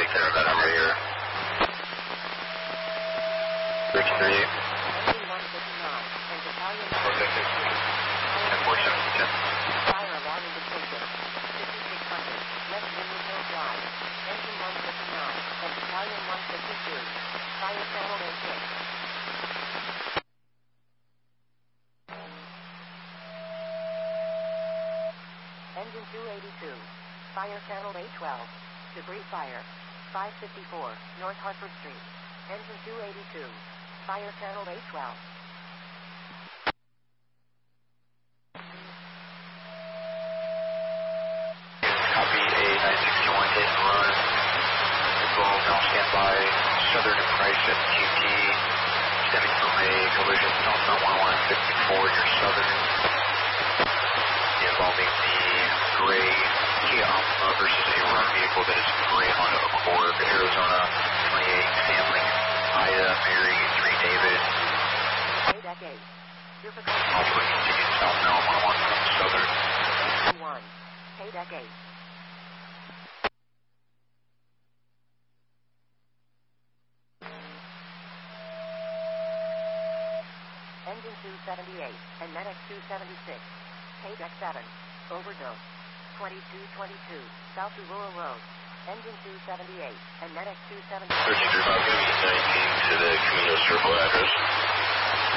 enter that number here. 338. Engine 159 and battalion 1047. Fire alarm indication. 5600 West Windward Hill Drive. Engine 159 and battalion 152. Fire channel 86. Engine 282. Fire channel A12. Debris fire. 554 North Hartford Street. Engine 282. Fire channel A12. Copy A961 hit and run. Control now standby. Southern and Price at QT. Stemming from a collision southbound 1154 near Southern. Involving the gray Kia Optima versus a run vehicle that is gray Honda Accord, Arizona 28 Stanley, Ida, Mary, 3 David. Also continued southbound 111 Southern. 1. Paydeck 8. Engine 278 and Medic 276. Paydeck 7. Overdose. 2222 South Aurora Road. Engine 278 and Medic 276. 1335 going to be 19 to the Camino Circle address.